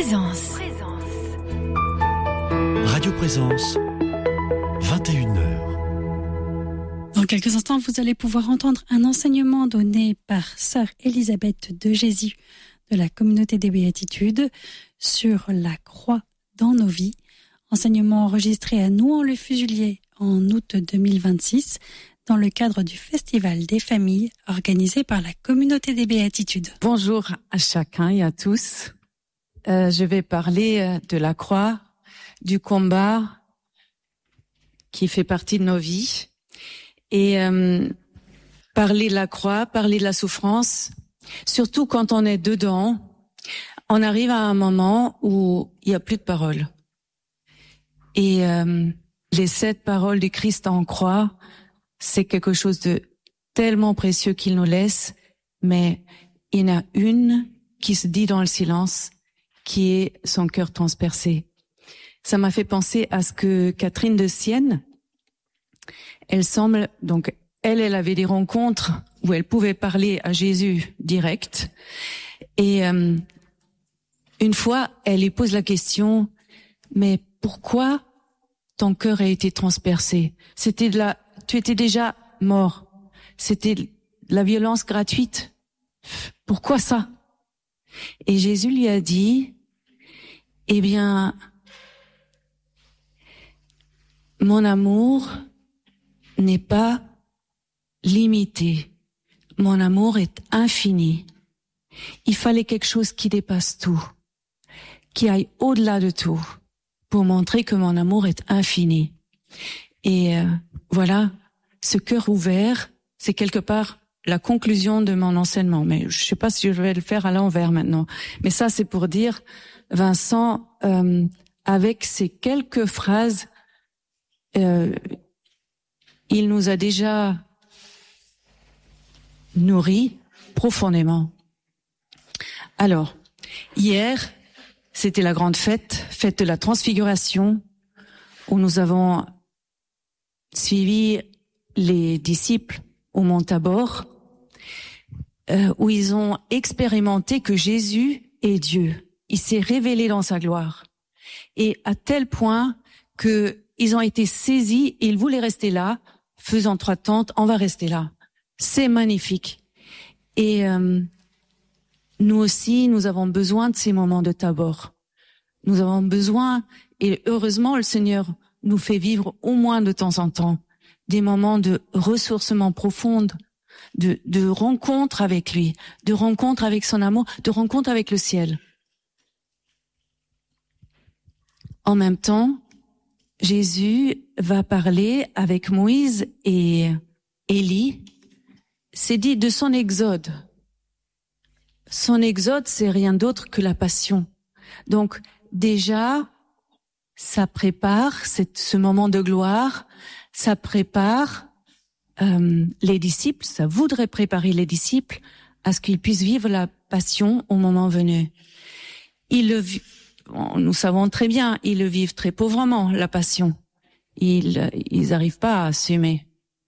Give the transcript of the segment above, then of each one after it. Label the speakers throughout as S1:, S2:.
S1: Présence.
S2: Radio Présence, 21h.
S3: Dans quelques instants, vous allez pouvoir entendre un enseignement donné par sœur Elisabeth de Jésus de la communauté des Béatitudes sur la croix dans nos vies. Enseignement enregistré à Nouan-le-Fusilier en août 2026 dans le cadre du Festival des familles organisé par la communauté des Béatitudes.
S4: Bonjour à chacun et à tous. Je vais parler de la croix, du combat qui fait partie de nos vies. Et parler de la croix, parler de la souffrance, surtout quand on est dedans, on arrive à un moment où il n'y a plus de paroles. Et les 7 paroles du Christ en croix, c'est quelque chose de tellement précieux qu'il nous laisse, mais il y en a une qui se dit dans le silence, qui est son cœur transpercé. Ça m'a fait penser à ce que Catherine de Sienne, elle avait des rencontres où elle pouvait parler à Jésus direct. Et une fois, elle lui pose la question, mais pourquoi ton cœur a été transpercé? Tu étais déjà mort. C'était de la violence gratuite. Pourquoi ça? Et Jésus lui a dit, eh bien, mon amour n'est pas limité. Mon amour est infini. Il fallait quelque chose qui dépasse tout, qui aille au-delà de tout, pour montrer que mon amour est infini. Et voilà, ce cœur ouvert, c'est quelque part la conclusion de mon enseignement. Mais je sais pas si je vais le faire à l'envers maintenant. Mais ça, c'est pour dire, Vincent, avec ces quelques phrases, il nous a déjà nourris profondément. Alors, hier, c'était la grande fête de la Transfiguration, où nous avons suivi les disciples au mont Tabor, où ils ont expérimenté que Jésus est Dieu. Il s'est révélé dans sa gloire. Et à tel point que ils ont été saisis et ils voulaient rester là, faisant 3 tentes, on va rester là. C'est magnifique. Et nous aussi, nous avons besoin de ces moments de Tabor. Nous avons besoin, et heureusement, le Seigneur nous fait vivre au moins de temps en temps des moments de ressourcement profonde, de rencontre avec lui, de rencontre avec son amour, de rencontre avec le ciel. En même temps, Jésus va parler avec Moïse et Élie. C'est dit de son exode. Son exode, c'est rien d'autre que la passion. Donc, déjà, ça prépare ce moment de gloire, ça prépare les disciples, ça voudrait préparer les disciples à ce qu'ils puissent vivre la passion au moment venu. Nous savons très bien, ils le vivent très pauvrement, la passion. Ils n'arrivent pas à assumer.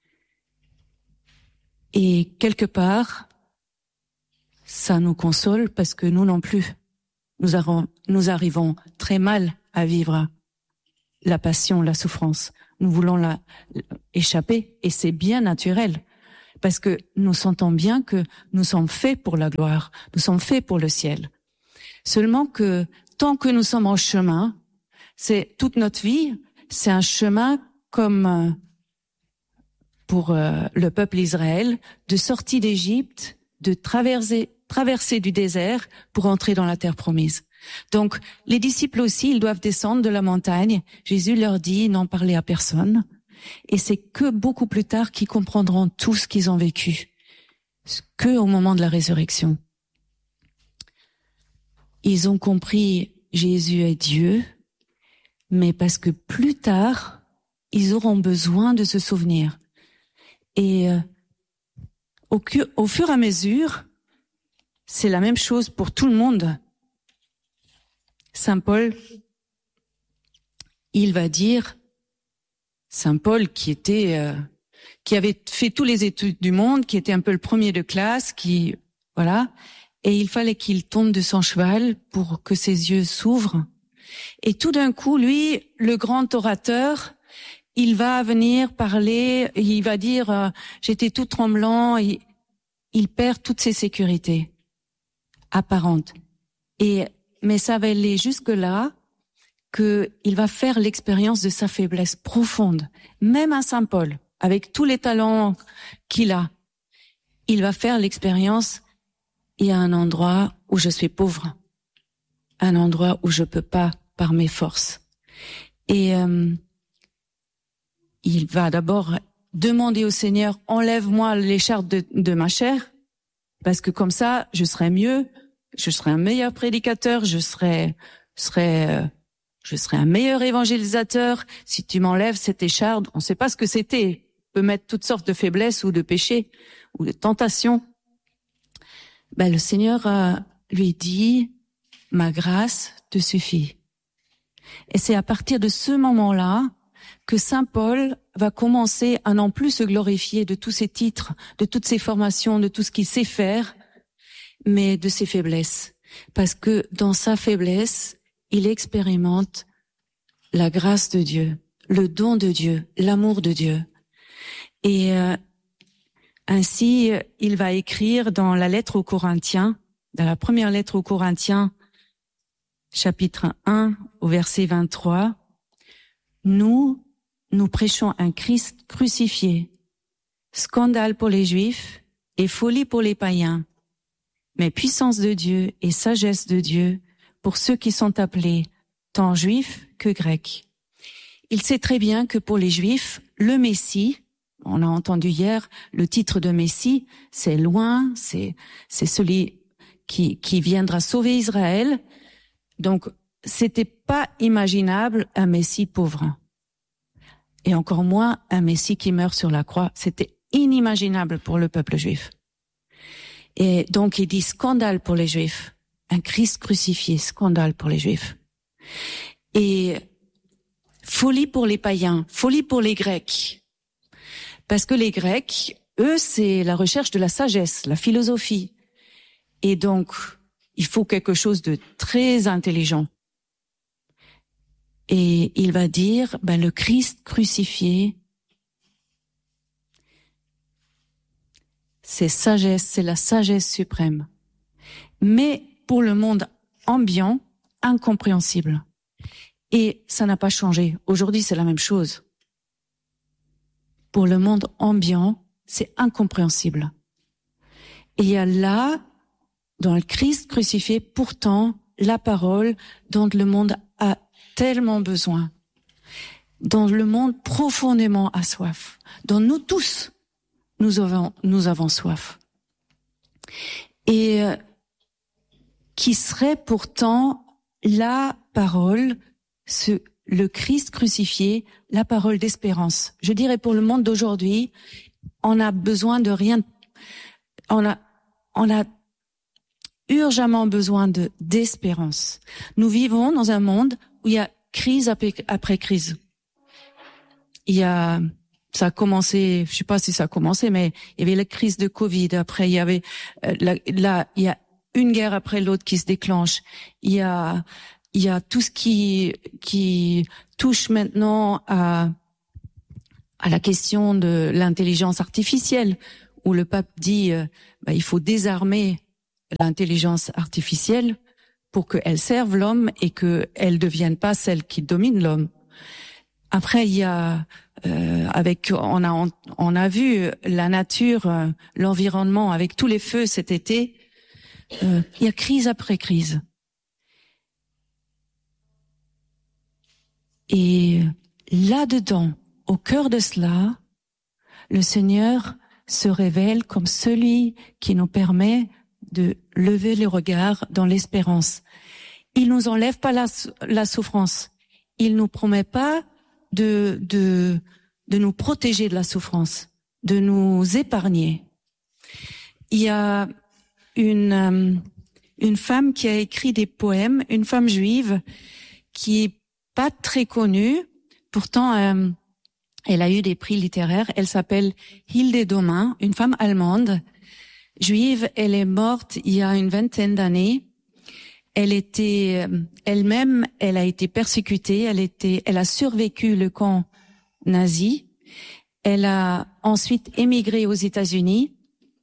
S4: Et quelque part, ça nous console parce que nous non plus. Nous arrivons très mal à vivre la passion, la souffrance. Nous voulons la échapper et c'est bien naturel parce que nous sentons bien que nous sommes faits pour la gloire, nous sommes faits pour le ciel. Seulement que tant que nous sommes en chemin, c'est toute notre vie, c'est un chemin comme pour le peuple Israël, de sortie d'Égypte, de traverser du désert pour entrer dans la terre promise. Donc, les disciples aussi, ils doivent descendre de la montagne. Jésus leur dit, n'en parlez à personne. Et c'est que beaucoup plus tard qu'ils comprendront tout ce qu'ils ont vécu. Que au moment de la résurrection. Ils ont compris Jésus est Dieu, mais parce que plus tard, ils auront besoin de se souvenir. Et au fur et à mesure, c'est la même chose pour tout le monde. Saint Paul, il va dire, Saint Paul qui avait fait tous les études du monde, qui était un peu le premier de classe, voilà, et il fallait qu'il tombe de son cheval pour que ses yeux s'ouvrent. Et tout d'un coup, lui, le grand orateur, il va venir parler, il va dire j'étais tout tremblant, il perd toutes ses sécurités apparentes. Mais ça va aller jusque-là qu'il va faire l'expérience de sa faiblesse profonde. Même à Saint Paul, avec tous les talents qu'il a, il va faire l'expérience, il y a un endroit où je suis pauvre, un endroit où je peux pas par mes forces. Et il va d'abord demander au Seigneur, enlève-moi l'écharpe de ma chair, parce que comme ça, je serai mieux, je serai un meilleur prédicateur, je serai un meilleur évangélisateur. Si tu m'enlèves cette écharpe, on ne sait pas ce que c'était. On peut mettre toutes sortes de faiblesses ou de péchés ou de tentations. Le Seigneur lui dit, ma grâce te suffit. Et c'est à partir de ce moment-là que Saint Paul va commencer à non plus se glorifier de tous ses titres, de toutes ses formations, de tout ce qu'il sait faire, mais de ses faiblesses. Parce que dans sa faiblesse, il expérimente la grâce de Dieu, le don de Dieu, l'amour de Dieu. Et ainsi, il va écrire dans la lettre aux Corinthiens, dans la première lettre aux Corinthiens, chapitre 1, au verset 23, nous prêchons un Christ crucifié, scandale pour les Juifs et folie pour les païens, mais puissance de Dieu et sagesse de Dieu pour ceux qui sont appelés, tant Juifs que Grecs. Il sait très bien que pour les Juifs, le Messie, on a entendu hier, le titre de Messie, c'est loin, c'est celui qui viendra sauver Israël. Donc, c'était pas imaginable un Messie pauvre. Et encore moins un Messie qui meurt sur la croix. C'était inimaginable pour le peuple juif. Et donc, il dit scandale pour les Juifs. Un Christ crucifié, scandale pour les Juifs. Et folie pour les païens, folie pour les Grecs. Parce que les Grecs, eux, c'est la recherche de la sagesse, la philosophie. Et donc, il faut quelque chose de très intelligent. Et il va dire, le Christ crucifié, c'est sagesse, c'est la sagesse suprême. Mais pour le monde ambiant, incompréhensible. Et ça n'a pas changé. Aujourd'hui, c'est la même chose. Pour le monde ambiant, c'est incompréhensible. Et il y a là, dans le Christ crucifié, pourtant, la parole dont le monde a tellement besoin, dont le monde profondément a soif, dont nous tous, nous avons soif. Et qui serait pourtant la parole, le Christ crucifié, la parole d'espérance. Je dirais pour le monde d'aujourd'hui, on a besoin de rien, on a urgemment besoin d'espérance. Nous vivons dans un monde où il y a crise après crise. Ça a commencé, je sais pas si ça a commencé, mais il y avait la crise de Covid. Après, il y avait il y a une guerre après l'autre qui se déclenche. Il y a tout ce qui touche maintenant à la question de l'intelligence artificielle, où le pape dit il faut désarmer l'intelligence artificielle pour qu'elle serve l'homme et qu'elle devienne pas celle qui domine l'homme. Après, il y a on a vu la nature, l'environnement avec tous les feux cet été. Il y a crise après crise. Et là-dedans, au cœur de cela, le Seigneur se révèle comme celui qui nous permet de lever le regard dans l'espérance. Il nous enlève pas la souffrance. Il nous promet pas de nous protéger de la souffrance, de nous épargner. Il y a une femme qui a écrit des poèmes, une femme juive qui est pas très connue, pourtant elle a eu des prix littéraires. Elle s'appelle Hilde Domin, une femme allemande. juive. Elle est morte il y a une vingtaine d'années. Elle était elle-même, elle a été persécutée. Elle a survécu le camp nazi. Elle a ensuite émigré aux États-Unis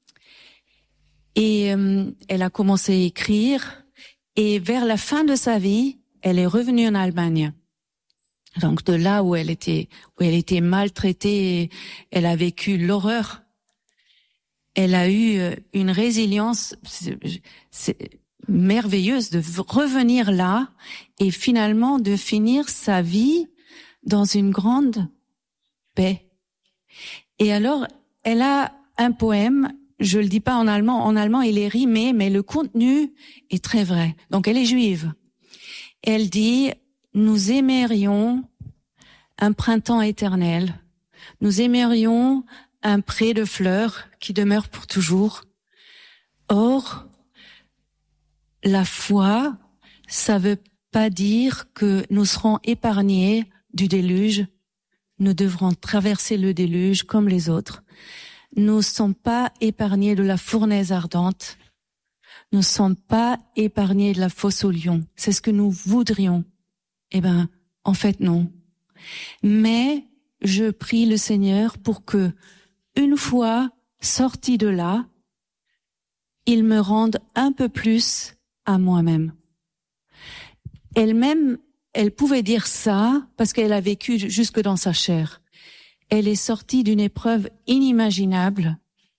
S4: et elle a commencé à écrire. Et vers la fin de sa vie, elle est revenue en Allemagne. Donc de là où elle était maltraitée, elle a vécu l'horreur. Elle a eu une résilience merveilleuse de revenir là et finalement de finir sa vie dans une grande paix. Et alors, elle a un poème, je le dis pas en allemand il est rimé, mais le contenu est très vrai. Donc elle est juive. Elle dit: nous aimerions un printemps éternel, nous aimerions un pré de fleurs qui demeure pour toujours. Or, la foi, ça veut pas dire que nous serons épargnés du déluge. Nous devrons traverser le déluge comme les autres. Nous ne sommes pas épargnés de la fournaise ardente. Nous ne sommes pas épargnés de la fosse aux lions. C'est ce que nous voudrions. Eh ben, en fait, non. Mais je prie le Seigneur pour que, une fois sorti de là, il me rende un peu plus à moi-même. Elle-même, elle pouvait dire ça parce qu'elle a vécu jusque dans sa chair. Elle est sortie d'une épreuve inimaginable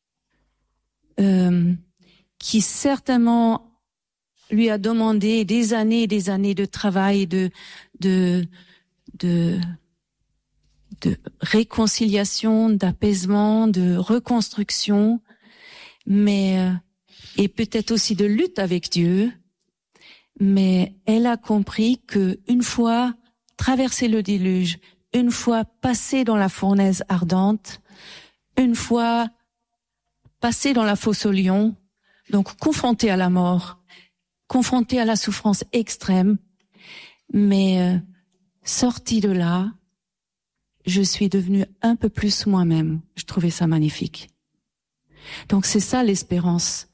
S4: qui certainement lui a demandé des années et des années de travail, de réconciliation, d'apaisement, de reconstruction, mais et peut-être aussi de lutte avec Dieu. Mais elle a compris que une fois traversé le déluge, une fois passé dans la fournaise ardente, une fois passé dans la fosse aux lions, donc confrontée à la mort, confrontée à la souffrance extrême, mais sortie de là, je suis devenue un peu plus moi-même. Je trouvais ça magnifique. Donc c'est ça l'espérance.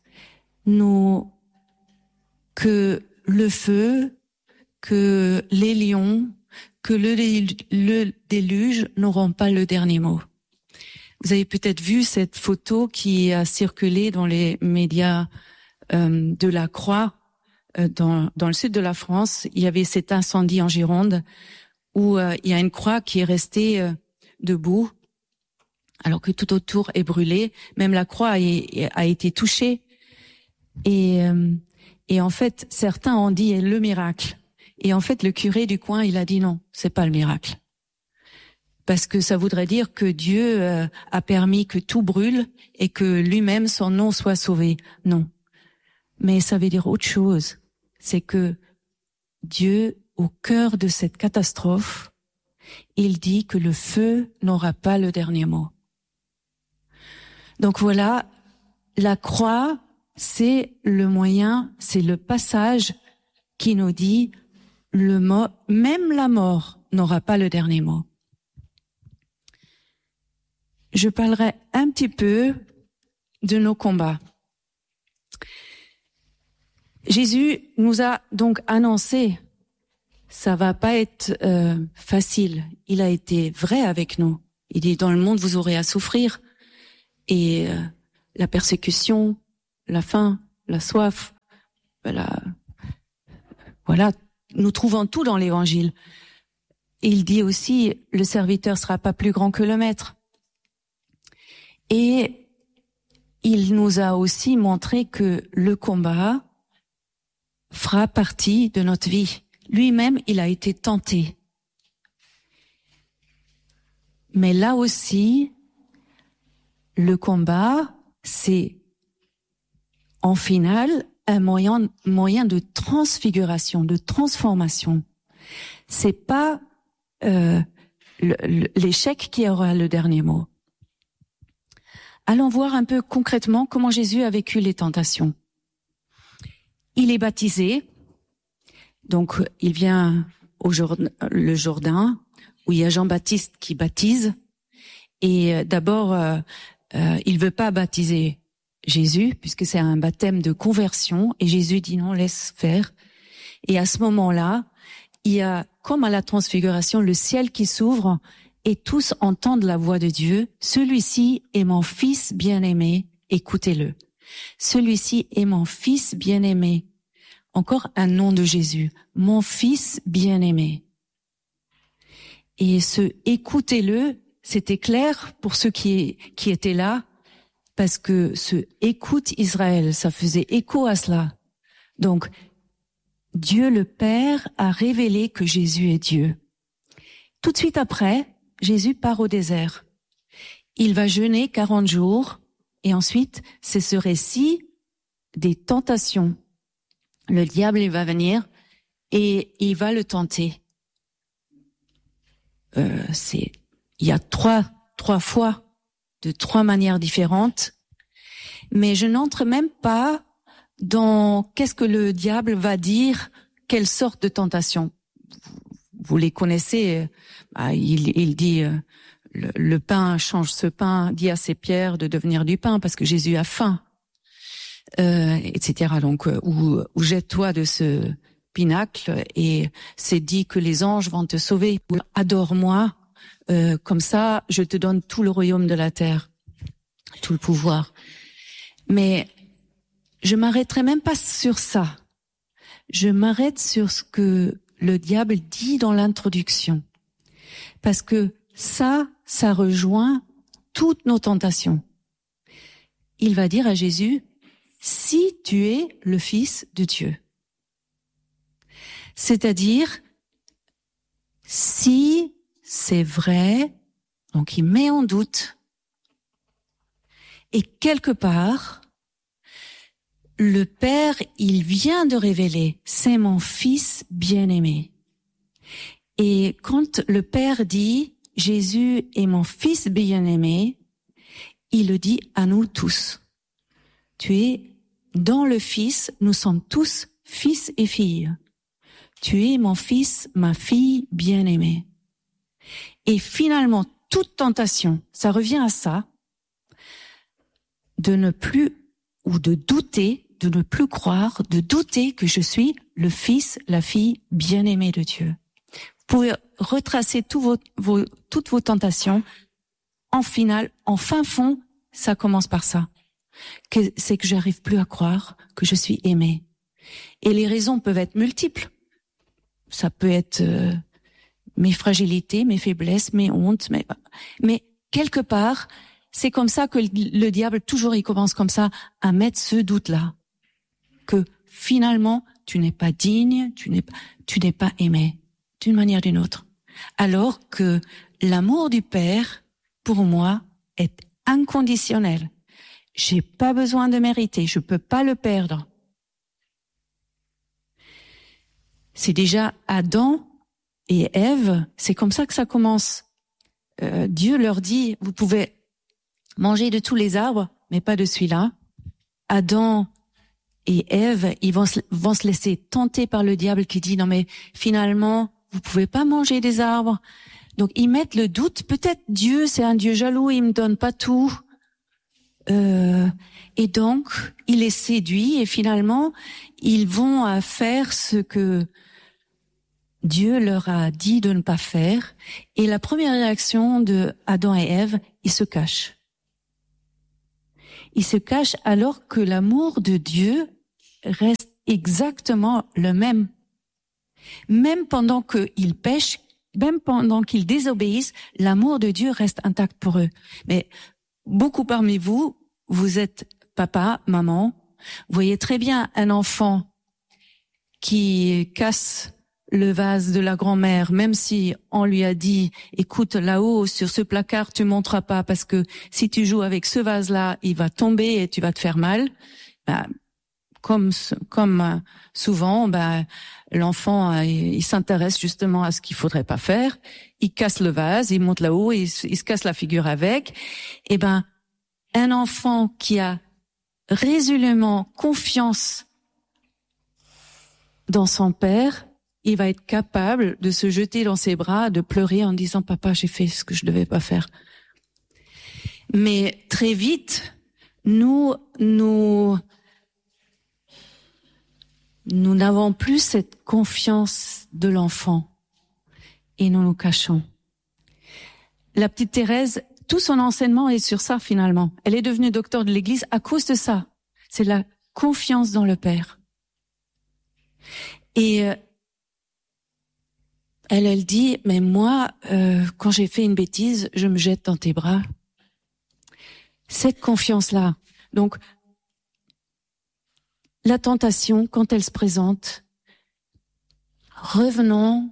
S4: Que le feu, que les lions, que le déluge n'auront pas le dernier mot. Vous avez peut-être vu cette photo qui a circulé dans les médias de la Croix dans le sud de la France. Il y avait cet incendie en Gironde où il y a une croix qui est restée debout alors que tout autour est brûlé. Même la croix a été touchée. Et en fait, certains ont dit le miracle. Et en fait, le curé du coin, il a dit non, c'est pas le miracle. Parce que ça voudrait dire que Dieu a permis que tout brûle et que lui-même, son nom soit sauvé. Non. Mais ça veut dire autre chose. C'est que Dieu, au cœur de cette catastrophe, il dit que le feu n'aura pas le dernier mot. Donc voilà, la croix, c'est le moyen, c'est le passage qui nous dit même la mort n'aura pas le dernier mot. Je parlerai un petit peu de nos combats. Jésus nous a donc annoncé, ça va pas être facile. Il a été vrai avec nous. Il dit, dans le monde, vous aurez à souffrir. Et la persécution, la faim, la soif, voilà, nous trouvons tout dans l'Évangile. Il dit aussi, le serviteur sera pas plus grand que le maître. Et il nous a aussi montré que le combat fera partie de notre vie. Lui-même, il a été tenté. Mais là aussi, le combat, c'est en finale un moyen de transfiguration, de transformation. C'est pas l'échec qui aura le dernier mot. Allons voir un peu concrètement comment Jésus a vécu les tentations. Il est baptisé, donc il vient le Jourdain, où il y a Jean-Baptiste qui baptise, et d'abord il veut pas baptiser Jésus, puisque c'est un baptême de conversion, et Jésus dit non, laisse faire. Et à ce moment-là, il y a, comme à la transfiguration, le ciel qui s'ouvre et tous entendent la voix de Dieu. Celui-ci est mon fils bien-aimé, écoutez-le. Celui-ci est mon fils bien-aimé. Encore un nom de Jésus. Mon fils bien-aimé. Et ce écoutez-le, c'était clair pour ceux qui étaient là, parce que ce écoute Israël, ça faisait écho à cela. Donc, Dieu le Père a révélé que Jésus est Dieu. Tout de suite après, Jésus part au désert. Il va jeûner 40 jours et ensuite, c'est ce récit des tentations. Le diable, il va venir et il va le tenter. Il y a trois fois, de 3 manières différentes, mais je n'entre même pas dans qu'est-ce que le diable va dire, quelle sorte de tentation. Vous les connaissez, il dit le pain, change ce pain, dit à ces pierres de devenir du pain parce que Jésus a faim, etc. Donc, ou jette-toi de ce pinacle et c'est dit que les anges vont te sauver. Adore-moi, comme ça je te donne tout le royaume de la terre, tout le pouvoir. Mais je m'arrêterai même pas sur ça. Je m'arrête sur ce que le diable dit dans l'introduction. Parce que ça rejoint toutes nos tentations. Il va dire à Jésus, si tu es le Fils de Dieu. C'est-à-dire, si c'est vrai, donc il met en doute, et quelque part, le Père, il vient de révéler, c'est mon Fils bien-aimé. Et quand le Père dit, Jésus est mon Fils bien-aimé, il le dit à nous tous. Tu es dans le Fils, nous sommes tous fils et filles. Tu es mon fils, ma fille bien-aimée. Et finalement, toute tentation, ça revient à ça, de ne plus, ou de douter, de ne plus croire, de douter que je suis le fils, la fille bien-aimée de Dieu. Vous pouvez retracer toutes vos tentations. En finale, en fin fond, ça commence par ça. C'est que j'arrive plus à croire que je suis aimée. Et les raisons peuvent être multiples. Ça peut être mes fragilités, mes faiblesses, mes hontes, mais quelque part, c'est comme ça que le diable, toujours il commence comme ça à mettre ce doute-là. Que finalement, tu n'es pas digne, tu n'es pas aimé, d'une manière ou d'une autre. Alors que l'amour du Père, pour moi, est inconditionnel. J'ai pas besoin de mériter, je peux pas le perdre. C'est déjà Adam et Ève, c'est comme ça que ça commence. Dieu leur dit, vous pouvez manger de tous les arbres, mais pas de celui-là. Adam et Ève, ils vont se laisser tenter par le diable qui dit, non mais finalement, vous pouvez pas manger des arbres. Donc ils mettent le doute, peut-être Dieu, c'est un Dieu jaloux, il me donne pas tout. Et donc, il les séduit et finalement, ils vont faire ce que Dieu leur a dit de ne pas faire. Et la première réaction de Adam et Ève, ils se cachent. Ils se cachent alors que l'amour de Dieu reste exactement le même. Même pendant qu'ils pêchent, même pendant qu'ils désobéissent, l'amour de Dieu reste intact pour eux. Mais beaucoup parmi vous, vous êtes papa, maman, vous voyez très bien un enfant qui casse le vase de la grand-mère, même si on lui a dit, écoute, là-haut, sur ce placard, tu monteras pas parce que si tu joues avec ce vase-là, il va tomber et tu vas te faire mal. Comme souvent, l'enfant, il s'intéresse justement à ce qu'il faudrait pas faire. Il casse le vase, il monte là-haut, il se casse la figure avec. Un enfant qui a résolument confiance dans son père, il va être capable de se jeter dans ses bras, de pleurer en disant « Papa, j'ai fait ce que je devais pas faire ». Mais très vite, nous n'avons plus cette confiance de l'enfant et nous nous cachons. La petite Thérèse, tout son enseignement est sur ça finalement. Elle est devenue docteur de l'Église à cause de ça. C'est la confiance dans le Père. Et elle dit, mais moi, quand j'ai fait une bêtise, je me jette dans tes bras. Cette confiance-là. Donc, la tentation, quand elle se présente, revenons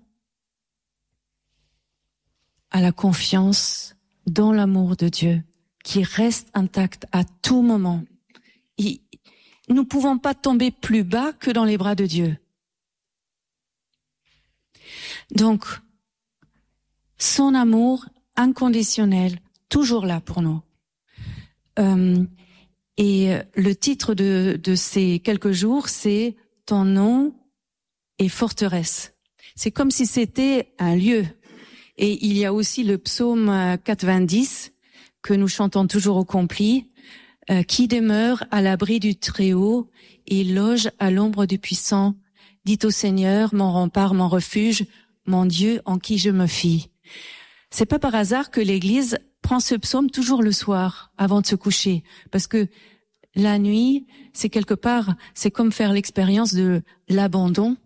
S4: à la confiance dans l'amour de Dieu, qui reste intact à tout moment. Nous ne pouvons pas tomber plus bas que dans les bras de Dieu. Donc, son amour inconditionnel, toujours là pour nous. Et le titre de ces quelques jours, c'est « Ton nom est forteresse ». C'est comme si c'était un lieu. Et il y a aussi le psaume 90 que nous chantons toujours au complet, qui demeure à l'abri du Très-Haut et loge à l'ombre du Puissant. Dit au Seigneur, mon rempart, mon refuge, mon Dieu en qui je me fie. C'est pas par hasard que l'Église prend ce psaume toujours le soir, avant de se coucher, parce que la nuit, c'est quelque part, c'est comme faire l'expérience de l'abandon.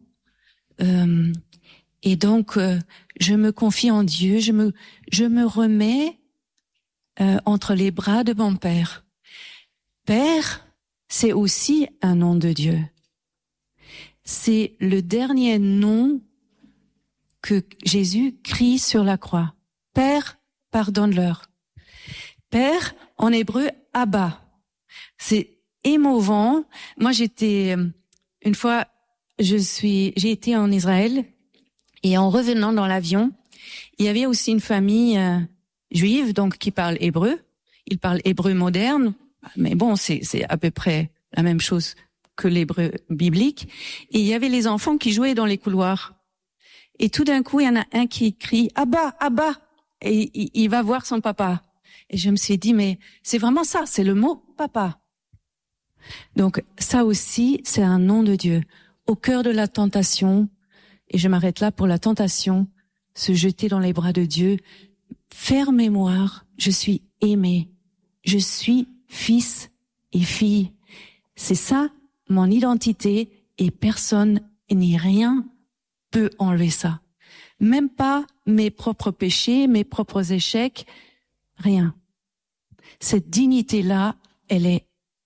S4: Et donc, je me confie en Dieu, je me remets entre les bras de mon Père. Père, c'est aussi un nom de Dieu. C'est le dernier nom que Jésus crie sur la croix. Père, pardonne-leur. Père, en hébreu, Abba. C'est émouvant. Moi, une fois, j'ai été en Israël et en revenant dans l'avion, il y avait aussi une famille juive, donc qui parle hébreu. Ils parlent hébreu moderne, mais bon, c'est à peu près la même chose que l'hébreu biblique. Et il y avait les enfants qui jouaient dans les couloirs. Et tout d'un coup, il y en a un qui crie « Abba, Abba !» Et il va voir son papa. Et je me suis dit, mais c'est vraiment ça, c'est le mot « papa ». Donc ça aussi, c'est un nom de Dieu. Au cœur de la tentation, et je m'arrête là pour la tentation, se jeter dans les bras de Dieu, faire mémoire, je suis aimé, je suis fils et fille. C'est ça, mon identité, et personne ni rien peut enlever ça. Même pas mes propres péchés, mes propres échecs, rien. Cette dignité-là, elle est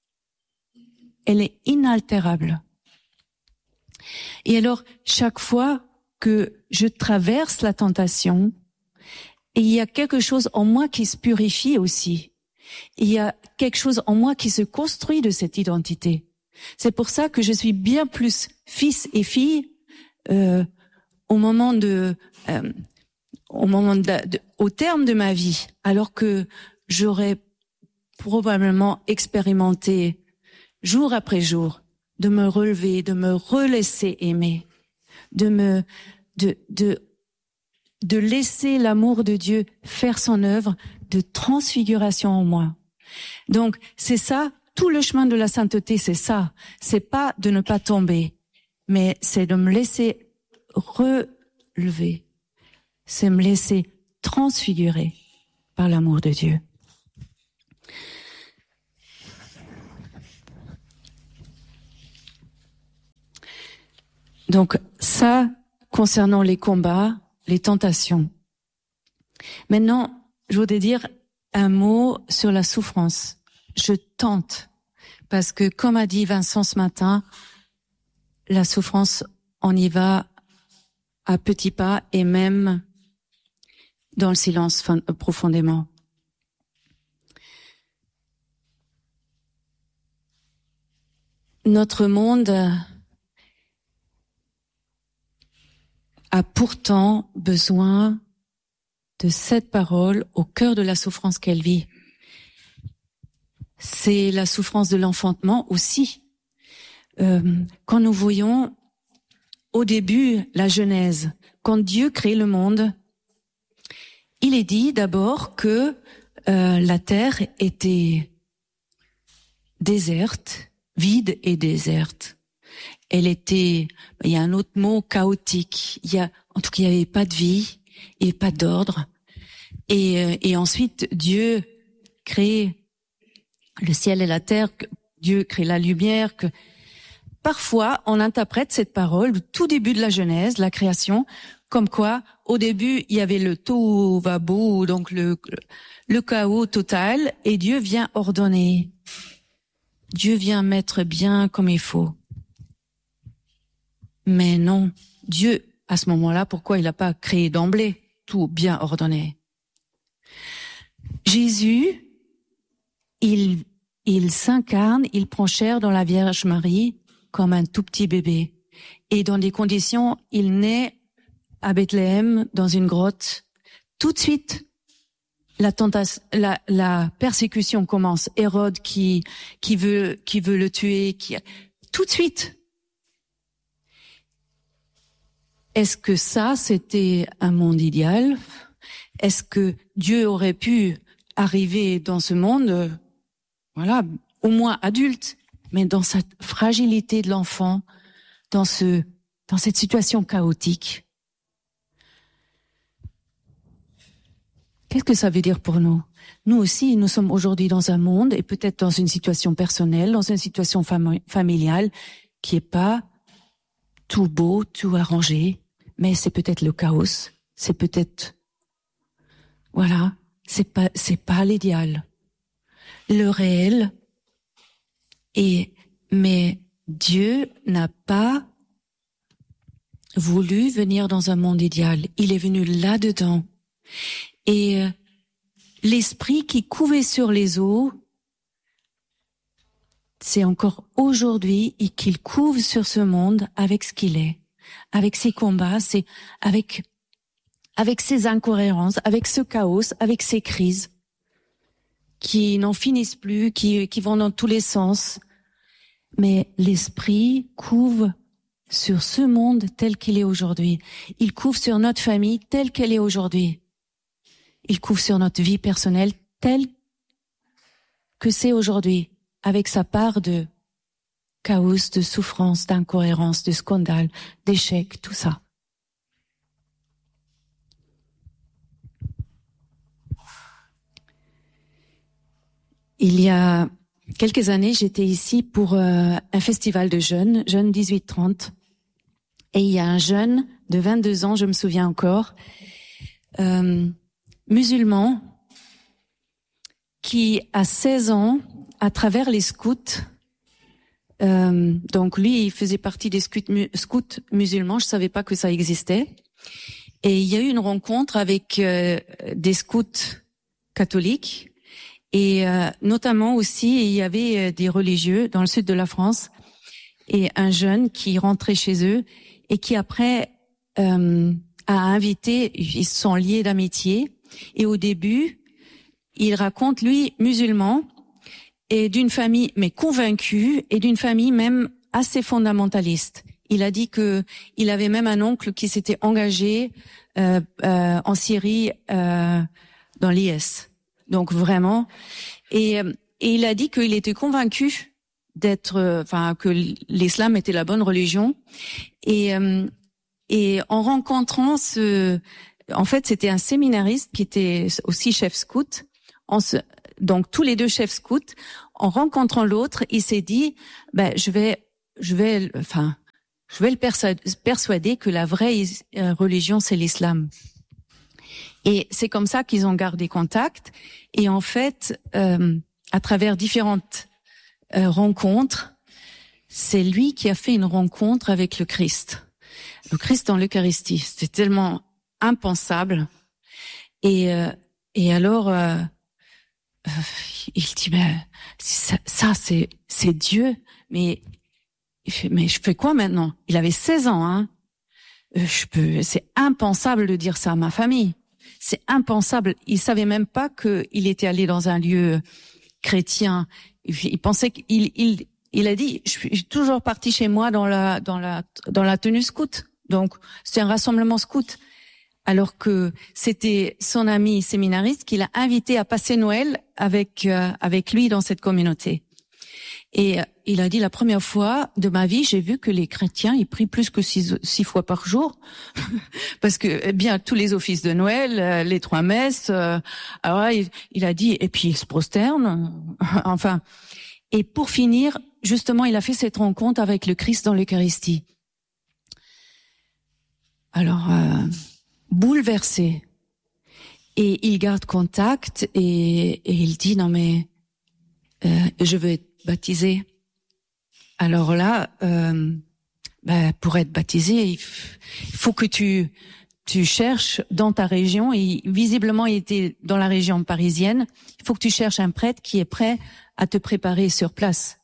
S4: inaltérable. Et alors, chaque fois que je traverse la tentation, et il y a quelque chose en moi qui se purifie aussi. Il y a quelque chose en moi qui se construit de cette identité. C'est pour ça que je suis bien plus fils et fille au terme de ma vie, alors que j'aurais probablement expérimenté jour après jour de me relever, de me relaisser aimer, de laisser l'amour de Dieu faire son œuvre de transfiguration en moi. Donc, c'est ça, tout le chemin de la sainteté, c'est ça. C'est pas de ne pas tomber, mais c'est de me laisser relever. C'est me laisser transfigurer par l'amour de Dieu. Donc, ça, concernant les combats, les tentations. Maintenant, je voudrais dire un mot sur la souffrance. Je tente, parce que comme a dit Vincent ce matin, la souffrance, on y va à petits pas et même dans le silence profondément. Notre monde a pourtant besoin de cette parole au cœur de la souffrance qu'elle vit. C'est la souffrance de l'enfantement aussi. Quand nous voyons au début la Genèse, quand Dieu crée le monde, il est dit d'abord que la terre était déserte, vide et déserte. Elle était, il y a un autre mot, chaotique. En tout cas, il n'y avait pas de vie, il n'y avait pas d'ordre. Et ensuite, Dieu crée le ciel et la terre, Dieu crée la lumière. Parfois, on interprète cette parole, au tout début de la Genèse, la création, comme quoi, au début, il y avait le tohu vabohu, donc le chaos total, et Dieu vient ordonner. Dieu vient mettre bien comme il faut. Mais non, Dieu, à ce moment-là, pourquoi il n'a pas créé d'emblée tout bien ordonné? Jésus, il s'incarne, il prend chair dans la Vierge Marie comme un tout petit bébé. Et dans des conditions, il naît à Bethléem, dans une grotte. Tout de suite, la persécution commence. Hérode qui veut le tuer, tout de suite. Est-ce que ça, c'était un monde idéal? Est-ce que Dieu aurait pu arriver dans ce monde, au moins adulte, mais dans cette fragilité de l'enfant, dans cette situation chaotique? Qu'est-ce que ça veut dire pour nous? Nous aussi, nous sommes aujourd'hui dans un monde, et peut-être dans une situation personnelle, dans une situation familiale, qui est pas tout beau, tout arrangé, mais c'est peut-être le chaos, c'est peut-être, c'est pas l'idéal. Le réel, mais Dieu n'a pas voulu venir dans un monde idéal. Il est venu là-dedans. Et l'esprit qui couvait sur les eaux, c'est encore aujourd'hui qu'il couve sur ce monde avec ce qu'il est, avec ses combats, c'est avec ses incohérences, avec ce chaos, avec ces crises qui n'en finissent plus, qui vont dans tous les sens. Mais l'esprit couve sur ce monde tel qu'il est aujourd'hui. Il couvre sur notre famille telle qu'elle est aujourd'hui. Il couvre sur notre vie personnelle telle que c'est aujourd'hui, avec sa part de chaos, de souffrance, d'incohérence, de scandale, d'échec, tout ça. Il y a quelques années, j'étais ici pour un festival de jeunes 18-30. Et il y a un jeune de 22 ans, je me souviens encore, musulman, qui a 16 ans, à travers les scouts, donc lui, il faisait partie des scouts musulmans, je savais pas que ça existait. Et il y a eu une rencontre avec des scouts catholiques. Et notamment aussi, il y avait des religieux dans le sud de la France et un jeune qui rentrait chez eux et qui après a invité, ils se sont liés d'amitié. Et au début, il raconte, lui, musulman, et d'une famille, mais convaincue, et d'une famille même assez fondamentaliste. Il a dit que il avait même un oncle qui s'était engagé en Syrie dans l'IS. Donc vraiment, et il a dit qu'il était convaincu que l'islam était la bonne religion. Et en rencontrant en fait, c'était un séminariste qui était aussi chef scout. Donc tous les deux chefs scouts, en rencontrant l'autre, il s'est dit, je vais le persuader que la vraie religion c'est l'islam. Et c'est comme ça qu'ils ont gardé contact. Et en fait, à travers différentes rencontres, c'est lui qui a fait une rencontre avec le Christ. Le Christ dans l'Eucharistie. C'était tellement impensable. Et alors, il dit, ça c'est Dieu. Mais je fais quoi maintenant? Il avait 16 ans, hein. C'est impensable de dire ça à ma famille. C'est impensable. Il savait même pas qu'il était allé dans un lieu chrétien. Il pensait il a dit, je suis toujours parti chez moi dans la tenue scout. Donc, c'est un rassemblement scout. Alors que c'était son ami séminariste qui l'a invité à passer Noël avec lui dans cette communauté. Et il a dit, la première fois de ma vie, j'ai vu que les chrétiens, ils prient plus que six fois par jour. Parce que, bien, tous les offices de Noël, les 3 messes, alors il a dit, et puis ils se prosternent. Enfin. Et pour finir, justement, il a fait cette rencontre avec le Christ dans l'Eucharistie. Alors, bouleversé. Et il garde contact et il dit, non mais, je veux être baptisé. Alors là, pour être baptisé, il faut que tu cherches dans ta région, et visiblement il était dans la région parisienne, il faut que tu cherches un prêtre qui est prêt à te préparer sur place.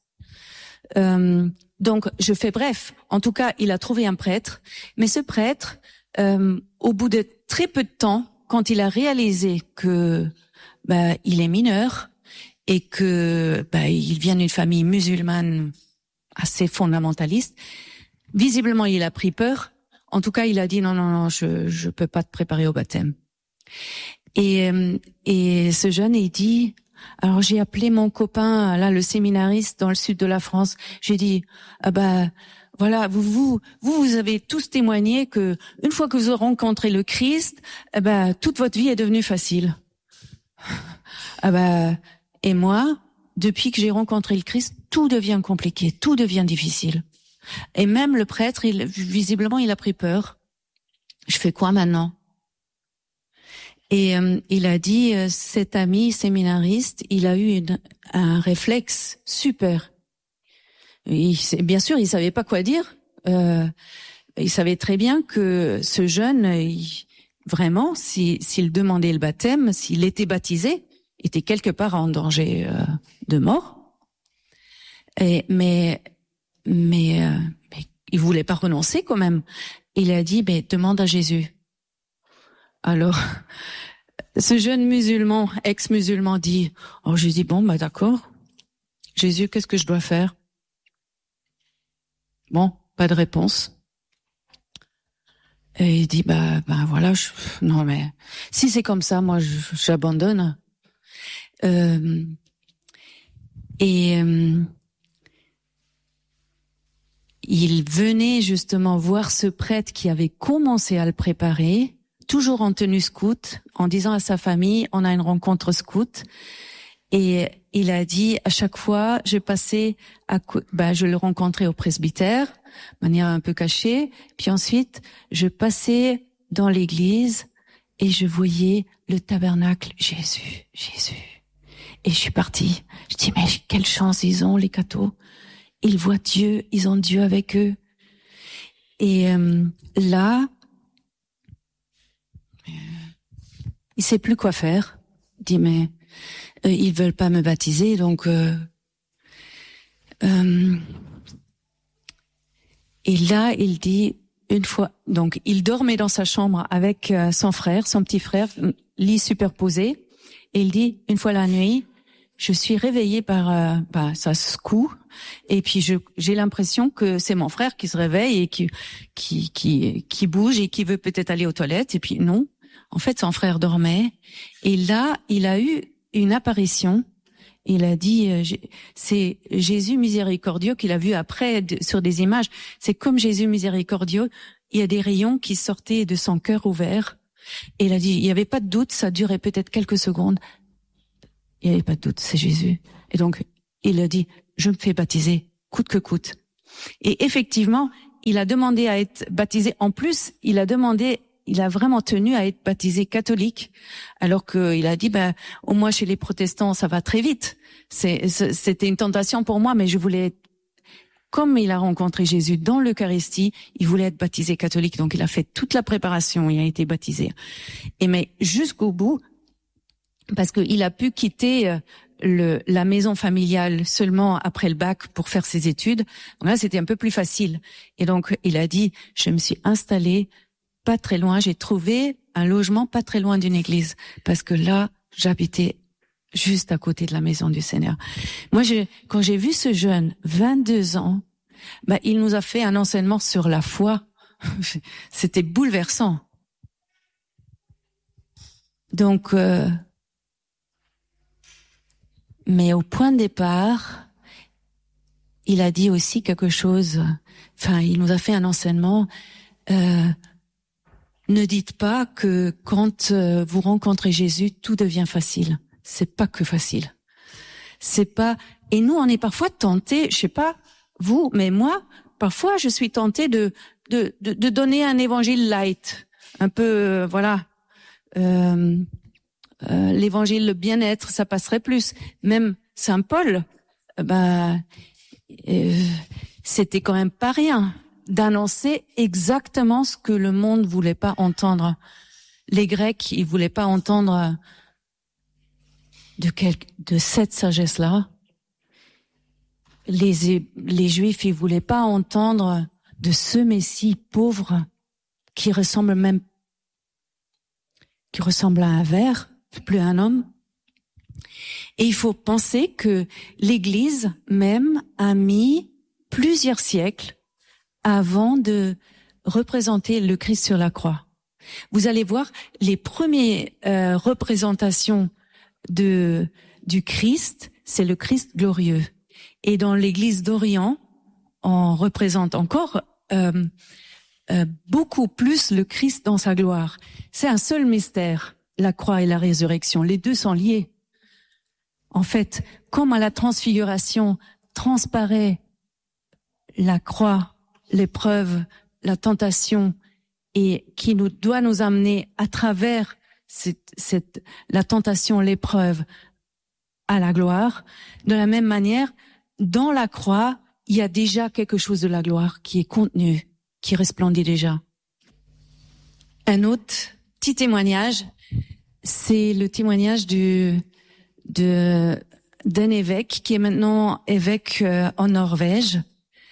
S4: Donc je fais bref, en tout cas il a trouvé un prêtre, mais ce prêtre, au bout de très peu de temps, quand il a réalisé que il est mineur et que il vient d'une famille musulmane assez fondamentaliste, visiblement il a pris peur. En tout cas, il a dit non, je peux pas te préparer au baptême. Et ce jeune, il dit, alors j'ai appelé mon copain là, le séminariste dans le sud de la France. J'ai dit voilà, vous avez tous témoigné que une fois que vous aurez rencontré le Christ, toute votre vie est devenue facile. Et moi, depuis que j'ai rencontré le Christ, tout devient compliqué, tout devient difficile. Et même le prêtre, visiblement, il a pris peur. Je fais quoi maintenant? Et il a dit, cet ami séminariste, il a eu un réflexe super. Bien sûr, il savait pas quoi dire. Il savait très bien que ce jeune, vraiment, s'il demandait le baptême, s'il était baptisé, était quelque part en danger de mort. Mais il voulait pas renoncer quand même. Il a dit, demande à Jésus. Alors, ce jeune musulman, ex-musulman dit, je dis, d'accord. Jésus, qu'est-ce que je dois faire? Bon, pas de réponse. Et il dit, voilà, non mais, si c'est comme ça, moi, j'abandonne. Il venait justement voir ce prêtre qui avait commencé à le préparer, toujours en tenue scout, en disant à sa famille, on a une rencontre scout. Et il a dit, à chaque fois, je le rencontrais au presbytère, de manière un peu cachée. Puis ensuite, je passais dans l'église et je voyais le tabernacle, Jésus. Et je suis partie. Je dis, mais quelle chance ils ont, les cathos. Ils voient Dieu, ils ont Dieu avec eux. Et là, il sait plus quoi faire. Il dit, mais ils veulent pas me baptiser, donc... Et là, il dit, une fois... Donc, il dormait dans sa chambre avec son petit frère, lit superposé. Et il dit, une fois la nuit, je suis réveillée par ça secoue, et puis j'ai l'impression que c'est mon frère qui se réveille et qui bouge et qui veut peut-être aller aux toilettes, et puis non, en fait son frère dormait. Et là il a eu une apparition. Il a dit, c'est Jésus miséricordieux qu'il a vu après sur des images. C'est comme Jésus miséricordieux, il y a des rayons qui sortaient de son cœur ouvert. Et il a dit, il n'y avait pas de doute, ça durait peut-être quelques secondes. Il n'y avait pas de doute, c'est Jésus. Et donc, il a dit, je me fais baptiser, coûte que coûte. Et effectivement, il a demandé à être baptisé. En plus, il a vraiment tenu à être baptisé catholique, alors qu'il a dit, au moins chez les protestants, ça va très vite. C'était une tentation pour moi, mais je voulais être, comme il a rencontré Jésus dans l'Eucharistie, il voulait être baptisé catholique. Donc, il a fait toute la préparation, il a été baptisé. Mais jusqu'au bout, parce qu'il a pu quitter la maison familiale seulement après le bac pour faire ses études. Donc là, c'était un peu plus facile. Et donc, il a dit, je me suis installé pas très loin, j'ai trouvé un logement pas très loin d'une église, parce que là, j'habitais juste à côté de la maison du Seigneur. Moi, quand j'ai vu ce jeune, 22 ans, il nous a fait un enseignement sur la foi. C'était bouleversant. Donc, mais au point de départ, il a dit aussi quelque chose. Enfin, il nous a fait un enseignement. Ne dites pas que quand vous rencontrez Jésus, tout devient facile. C'est pas que facile. C'est pas. Et nous, on est parfois tentés. Je sais pas vous, mais moi, parfois, je suis tentée de donner un évangile light, un peu, voilà. L'évangile, le bien-être, ça passerait plus. Même Saint Paul, c'était quand même pas rien d'annoncer exactement ce que le monde voulait pas entendre. Les Grecs, ils voulaient pas entendre de cette sagesse-là. Les Juifs, ils voulaient pas entendre de ce Messie pauvre qui ressemble à un ver, plus à un homme. Et il faut penser que l'Église même a mis plusieurs siècles avant de représenter le Christ sur la croix. Vous allez voir les premières représentations du Christ, c'est le Christ glorieux. Et dans l'Église d'Orient, on représente encore beaucoup plus le Christ dans sa gloire. C'est un seul mystère, la croix et la résurrection. Les deux sont liés. En fait, comme à la transfiguration transparaît la croix, l'épreuve, la tentation, et qui doit nous amener à travers la tentation, l'épreuve, à la gloire. De la même manière, dans la croix, il y a déjà quelque chose de la gloire qui est contenu, qui resplendit déjà. Un autre petit témoignage, c'est le témoignage d'un évêque qui est maintenant évêque en Norvège,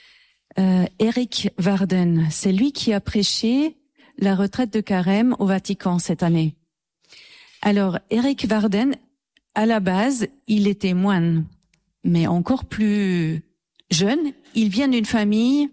S4: Erik Varden. C'est lui qui a prêché la retraite de carême au Vatican cette année. Alors, Erik Varden, à la base, il était moine, mais encore plus jeune. Il vient d'une famille,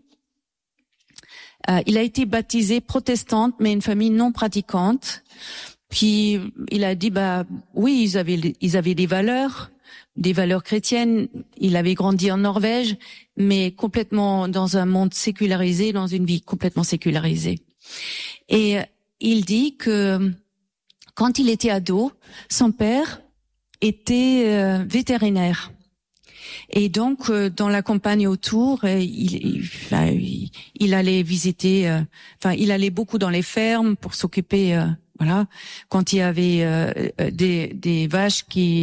S4: il a été baptisé protestante, mais une famille non pratiquante. Puis, il a dit, oui, ils avaient des valeurs chrétiennes. Il avait grandi en Norvège, mais complètement dans un monde sécularisé, dans une vie complètement sécularisée. Et il dit que quand il était ado, son père était vétérinaire. Et donc, dans la campagne autour, il allait visiter, il allait beaucoup dans les fermes pour s'occuper, quand il y avait des vaches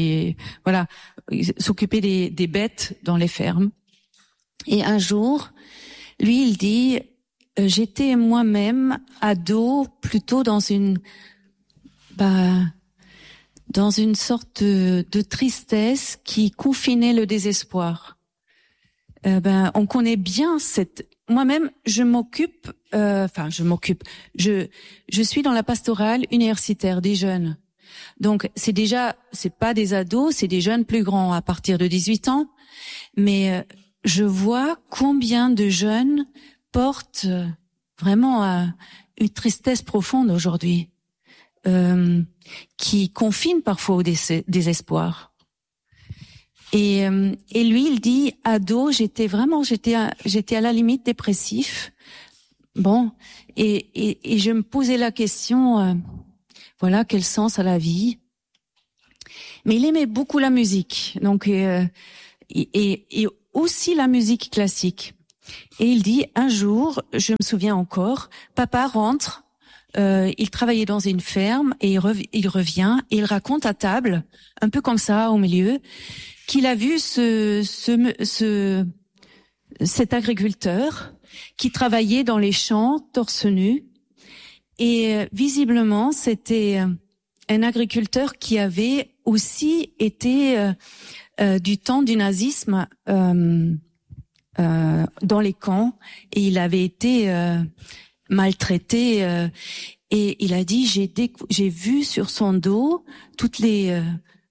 S4: s'occuper des bêtes dans les fermes. Et un jour, lui, il dit, j'étais moi-même ado, plutôt dans une sorte de tristesse qui confinait le désespoir. On connaît bien moi-même, je suis dans la pastorale universitaire des jeunes. Donc, c'est pas des ados, c'est des jeunes plus grands, à partir de 18 ans. Mais je vois combien de jeunes portent vraiment une tristesse profonde aujourd'hui, qui confine parfois au désespoir. Et lui, il dit, ado, j'étais à la limite dépressif. Bon, et je me posais la question, quel sens à la vie. Mais il aimait beaucoup la musique, donc et aussi la musique classique. Et il dit, un jour, je me souviens encore, papa rentre, il travaillait dans une ferme et il revient et il raconte à table, un peu comme ça au milieu, qu'il a vu cet agriculteur qui travaillait dans les champs torse nu, et visiblement c'était un agriculteur qui avait aussi été du temps du nazisme dans les camps, et il avait été maltraité, et il a dit, j'ai vu sur son dos toutes les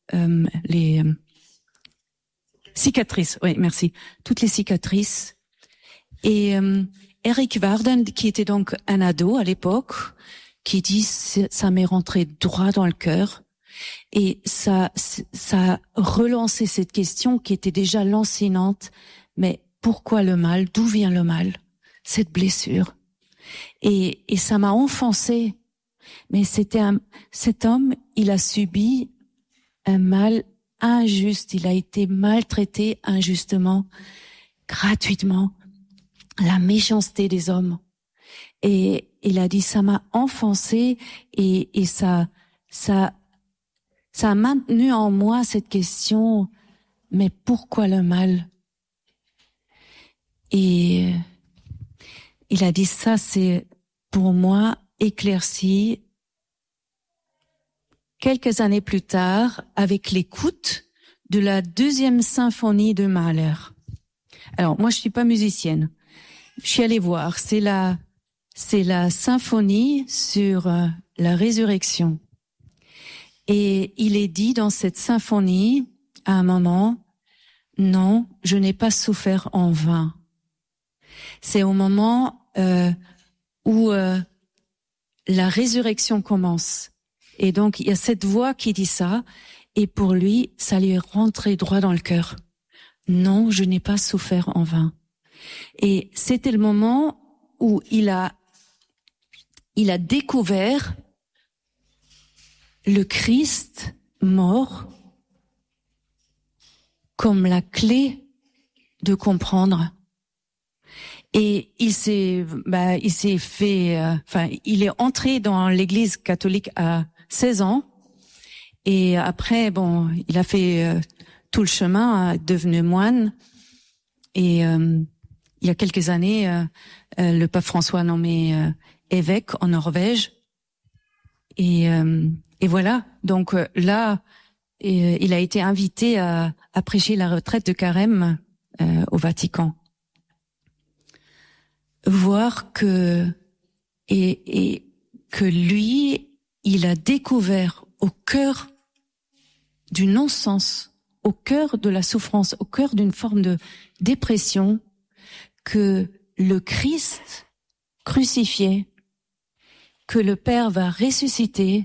S4: cicatrices, oui, merci, toutes les cicatrices. Et Erik Varden, qui était donc un ado à l'époque, qui dit, ça m'est rentré droit dans le cœur, et ça a relancé cette question qui était déjà lancinante, mais pourquoi le mal, d'où vient le mal, cette blessure. Et ça m'a enfoncé. Mais cet homme, il a subi un mal injuste, il a été maltraité injustement, gratuitement, la méchanceté des hommes. Et il a dit, ça m'a enfoncé et ça a maintenu en moi cette question, mais pourquoi le mal? Et il a dit, ça c'est pour moi éclairci quelques années plus tard avec l'écoute de la 2e symphonie de Mahler. Alors moi je suis pas musicienne, je suis allée voir, c'est la symphonie sur la résurrection. Et il est dit dans cette symphonie, à un moment, non, je n'ai pas souffert en vain. C'est au moment où la résurrection commence. Et donc, il y a cette voix qui dit ça, et pour lui, ça lui est rentré droit dans le cœur. Non, je n'ai pas souffert en vain. Et c'était le moment où il a découvert le Christ mort comme la clé de comprendre. Et il est entré dans l'Église catholique à 16 ans. Et après, il a fait tout le chemin, devenu moine. Et il y a quelques années, le pape François a nommé évêque en Norvège. Et voilà. Donc là, il a été invité à prêcher la retraite de Carême au Vatican. Voir que lui, il a découvert au cœur du non-sens, au cœur de la souffrance, au cœur d'une forme de dépression, que le Christ crucifié, que le Père va ressusciter,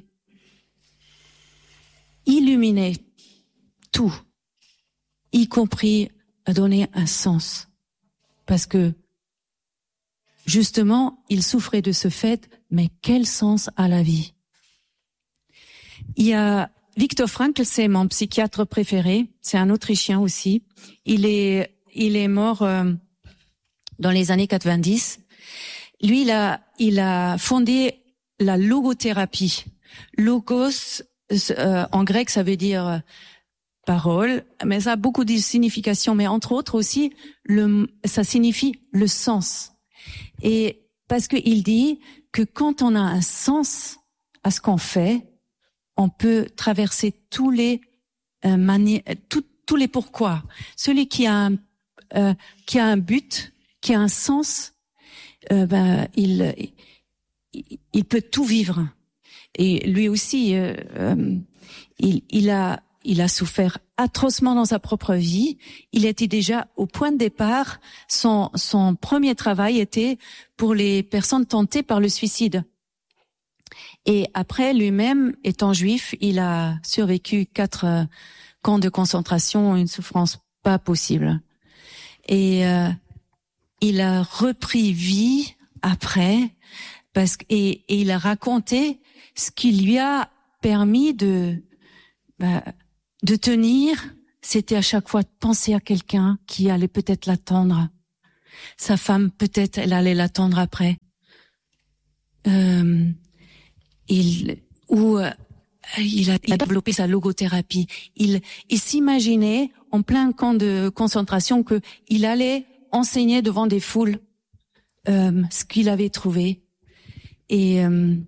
S4: illuminer tout, y compris à donner un sens. Parce que justement, il souffrait de ce fait, mais quel sens a la vie? Il y a Viktor Frankl, c'est mon psychiatre préféré, c'est un Autrichien aussi. Il est mort dans les années 90. Lui, il a fondé la logothérapie. Logos, en grec, ça veut dire parole, mais ça a beaucoup de significations, mais entre autres aussi, ça signifie le sens. Et parce qu'il dit que quand on a un sens à ce qu'on fait, on peut traverser tous les pourquoi. Celui qui a un but, qui a un sens, il peut tout vivre. Et lui aussi, il a souffert atrocement dans sa propre vie. Il était déjà au point de départ. Son premier travail était pour les personnes tentées par le suicide. Et après, lui-même, étant juif, il a survécu 4 camps de concentration, une souffrance pas possible. Et il a repris vie après, et il a raconté ce qui lui a permis de tenir. C'était à chaque fois de penser à quelqu'un qui allait peut-être l'attendre. Sa femme, peut-être, elle allait l'attendre après. Il a développé sa logothérapie. Il s'imaginait en plein camp de concentration que il allait enseigner devant des foules ce qu'il avait trouvé. Et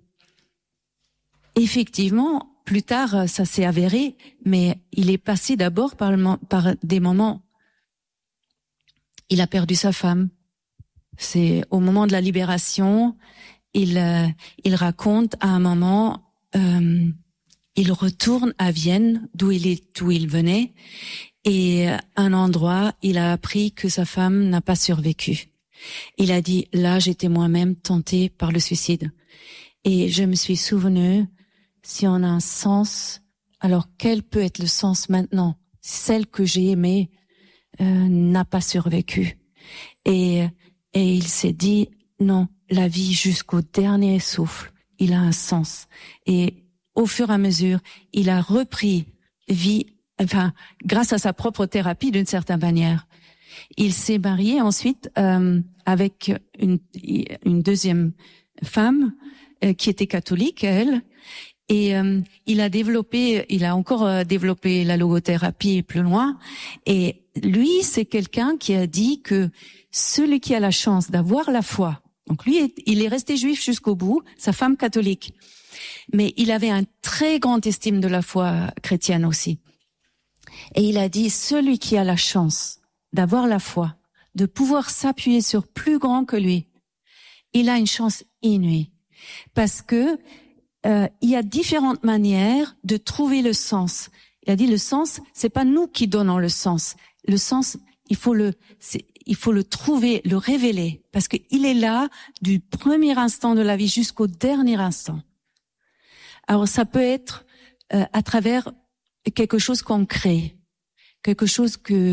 S4: effectivement, plus tard, ça s'est avéré, mais il est passé d'abord par des moments. Il a perdu sa femme. C'est au moment de la libération. Il raconte à un moment, il retourne à Vienne, d'où il venait, et à un endroit, il a appris que sa femme n'a pas survécu. Il a dit, là, j'étais moi-même tenté par le suicide. Et je me suis souvenu, si on a un sens, alors quel peut être le sens maintenant? Celle que j'ai aimée n'a pas survécu. Et il s'est dit, non, la vie jusqu'au dernier souffle, il a un sens. Et au fur et à mesure, il a repris vie, enfin, grâce à sa propre thérapie d'une certaine manière. Il s'est marié ensuite avec une deuxième femme qui était catholique, elle. Et il a encore développé la logothérapie plus loin. Et lui, c'est quelqu'un qui a dit que celui qui a la chance d'avoir la foi, donc lui, il est resté juif jusqu'au bout, sa femme catholique, mais il avait un très grand estime de la foi chrétienne aussi. Et il a dit, celui qui a la chance d'avoir la foi, de pouvoir s'appuyer sur plus grand que lui, il a une chance inouïe, parce que il y a différentes manières de trouver le sens. Il a dit le sens, c'est pas nous qui donnons le sens. Le sens, il faut le trouver, le révéler, parce que il est là du premier instant de la vie jusqu'au dernier instant. Alors ça peut être à travers quelque chose qu'on crée, quelque chose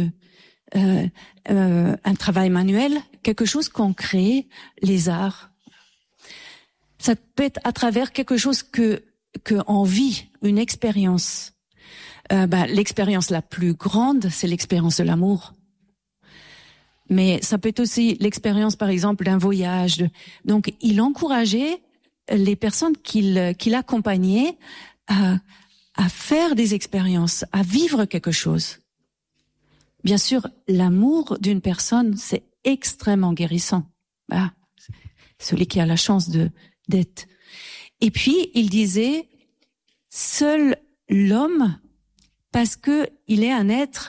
S4: un travail manuel, quelque chose qu'on crée, les arts. Ça peut être à travers quelque chose que on vit, une expérience. L'expérience la plus grande, c'est l'expérience de l'amour. Mais ça peut être aussi l'expérience, par exemple, d'un voyage. Donc, il encourageait les personnes qu'il accompagnait à faire des expériences, à vivre quelque chose. Bien sûr, l'amour d'une personne, c'est extrêmement guérissant. Celui qui a la chance d'être. Et puis, il disait, seul l'homme, parce que il est un être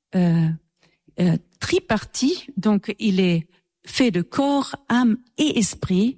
S4: tripartite, donc il est fait de corps, âme et esprit.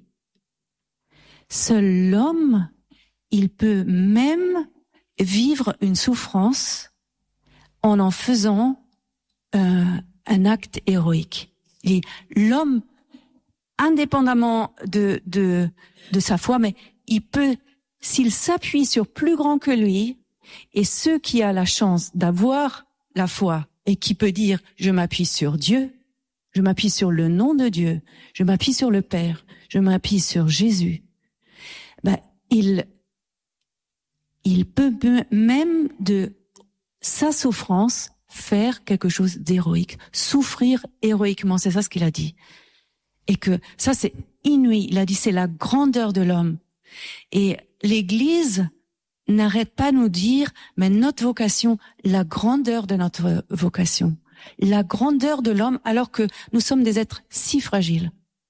S4: Seul l'homme, il peut même vivre une souffrance en faisant un acte héroïque. Et l'homme, indépendamment de sa foi, mais il peut, s'il s'appuie sur plus grand que lui, et ceux qui a la chance d'avoir la foi et qui peut dire je m'appuie sur Dieu, je m'appuie sur le nom de Dieu, je m'appuie sur le Père, je m'appuie sur Jésus, il peut même de sa souffrance faire quelque chose d'héroïque, souffrir héroïquement, c'est ça ce qu'il a dit. Et que ça c'est inouï, il a dit c'est la grandeur de l'homme. Et l'Église n'arrête pas de nous dire, mais notre vocation, la grandeur de notre vocation, la grandeur de l'homme, alors que nous sommes des êtres si fragiles.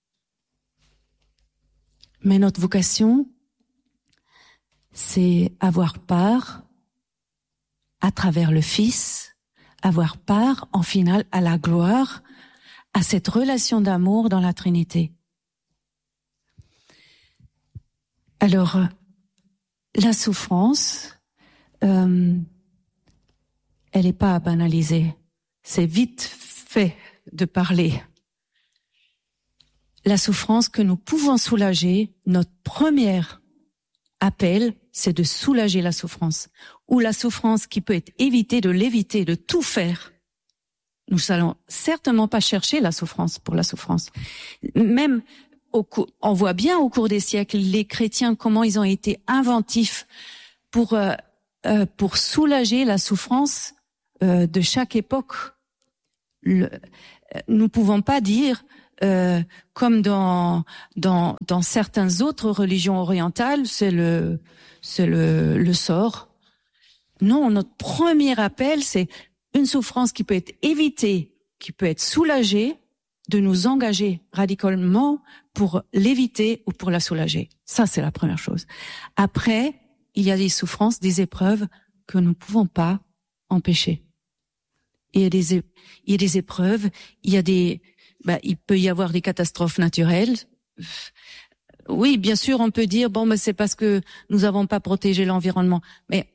S4: Mais notre vocation, c'est avoir part, à travers le Fils, avoir part, en finale, à la gloire, à cette relation d'amour dans la Trinité. Alors, la souffrance, elle n'est pas à banaliser. C'est vite fait de parler. La souffrance que nous pouvons soulager, notre premier appel, c'est de soulager la souffrance. Ou la souffrance qui peut être évitée, de l'éviter, de tout faire. Nous n'allons certainement pas chercher la souffrance pour la souffrance. Même on voit bien au cours des siècles les chrétiens comment ils ont été inventifs pour soulager la souffrance de chaque époque. Nous pouvons pas dire comme dans certaines autres religions orientales, c'est le sort. Non, notre premier appel, c'est une souffrance qui peut être évitée, qui peut être soulagée, de nous engager radicalement pour l'éviter ou pour la soulager. Ça, c'est la première chose. Après, il y a des souffrances, des épreuves que nous ne pouvons pas empêcher. Il y a des épreuves, il peut y avoir des catastrophes naturelles. Oui, bien sûr, on peut dire, c'est parce que nous n'avons pas protégé l'environnement. Mais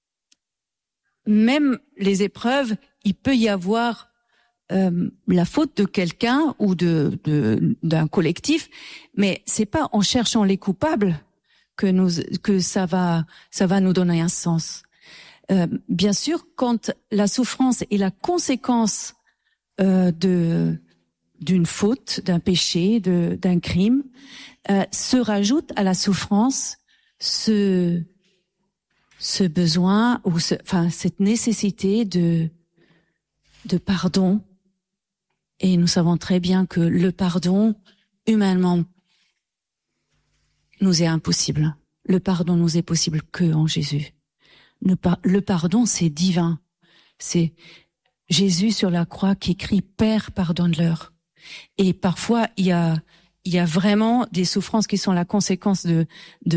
S4: même les épreuves, il peut y avoir la faute de quelqu'un ou d'un collectif, mais c'est pas en cherchant les coupables que ça va nous donner un sens. Bien sûr, quand la souffrance est la conséquence de d'une faute, d'un péché, d'un crime, se rajoute à la souffrance ce besoin ou cette nécessité de pardon. Et nous savons très bien que le pardon, humainement, nous est impossible. Le pardon nous est possible que en Jésus. Le pardon, c'est divin. C'est Jésus sur la croix qui crie « Père, pardonne-leur ». Et parfois, il y a vraiment des souffrances qui sont la conséquence de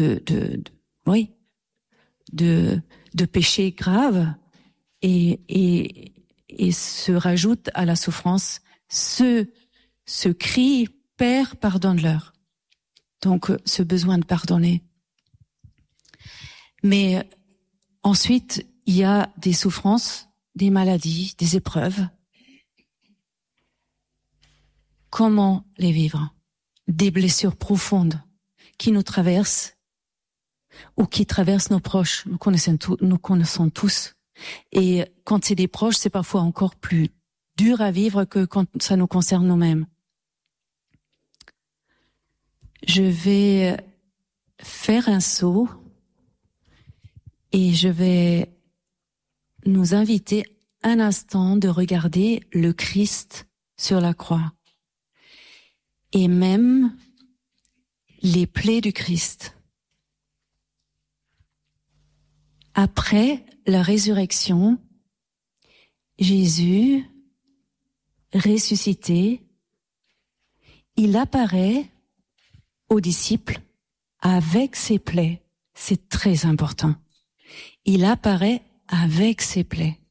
S4: péchés graves et se rajoute à la souffrance ce cri « Père, pardonne-leur ». Donc, ce besoin de pardonner. Mais ensuite, il y a des souffrances, des maladies, des épreuves. Comment les vivre? Des blessures profondes qui nous traversent ou qui traversent nos proches. Nous connaissons tous. Et quand c'est des proches, c'est parfois encore plus dur à vivre que quand ça nous concerne nous-mêmes. Je vais faire un saut et je vais nous inviter un instant de regarder le Christ sur la croix et même les plaies du Christ. Après la résurrection, Jésus, ressuscité, il apparaît aux disciples avec ses plaies. C'est très important. Il apparaît avec ses plaies.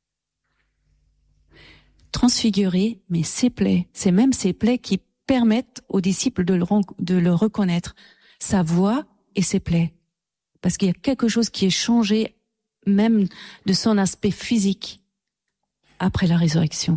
S4: Transfiguré, mais ses plaies. C'est même ses plaies qui permettent aux disciples de le reconnaître. Sa voix et ses plaies. Parce qu'il y a quelque chose qui est changé même de son aspect physique après la résurrection.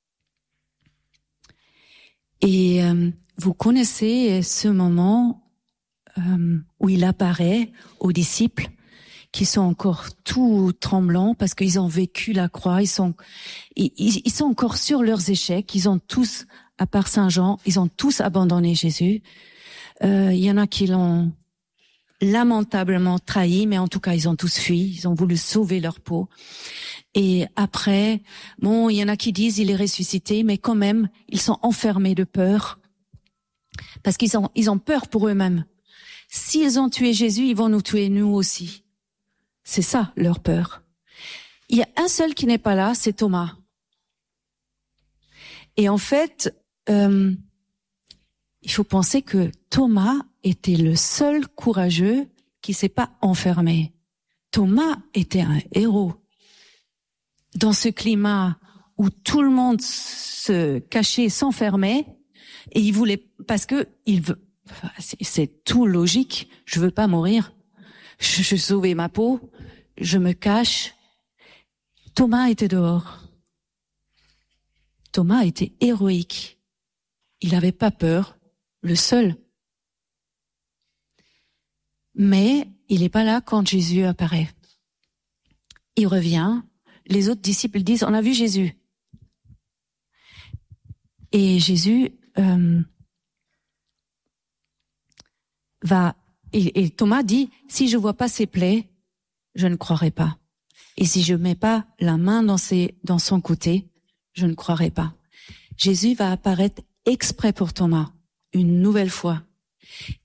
S4: Et vous connaissez ce moment où il apparaît aux disciples qui sont encore tout tremblants parce qu'ils ont vécu la croix, ils sont encore sur leurs échecs, ils ont tous, à part Saint Jean, ils ont tous abandonné Jésus. Il y en a qui l'ont lamentablement trahi, mais en tout cas ils ont tous fui, ils ont voulu sauver leur peau. Et après, il y en a qui disent il est ressuscité, mais quand même ils sont enfermés de peur parce qu'ils ont peur pour eux-mêmes. S'ils ont tué Jésus, ils vont nous tuer nous aussi. C'est ça leur peur. Il y a un seul qui n'est pas là, c'est Thomas. Et en fait, il faut penser que Thomas était le seul courageux qui s'est pas enfermé. Thomas était un héros. Dans ce climat où tout le monde se cachait, s'enfermait, et il voulait, parce que c'est tout logique, je veux pas mourir, je veux sauver ma peau, je me cache. Thomas était dehors. Thomas était héroïque. Il n'avait pas peur, le seul. Mais il n'est pas là quand Jésus apparaît. Il revient. Les autres disciples disent, on a vu Jésus. Et Jésus et Thomas dit, si je vois pas ses plaies, je ne croirai pas. Et si je mets pas la main dans son côté, je ne croirai pas. Jésus va apparaître exprès pour Thomas, une nouvelle fois.